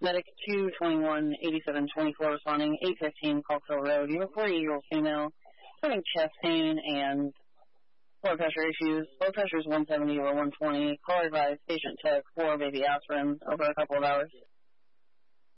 Medic 221-8724 responding, 815 Colquill Road. You have a 40-year-old female having chest pain and blood pressure issues. Blood pressure is 170 over 120. Caller advised patient took 4 baby aspirin over a couple of hours.